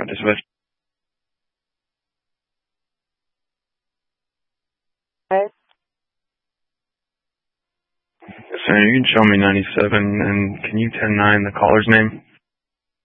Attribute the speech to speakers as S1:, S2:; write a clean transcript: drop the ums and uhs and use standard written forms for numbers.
S1: Dismiss.
S2: Right.
S1: So you can show me 97, and can you 10-9 the caller's name?